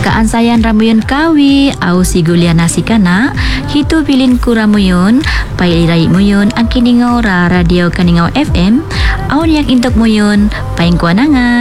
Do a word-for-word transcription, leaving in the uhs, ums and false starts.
Kaan sayan ramuyun kawi au sigulia nasi kana hitu pilin kuramuyun pai irai muyun ang kiningau ra radio Kaningau F M au yang intok muyun paing kuananga.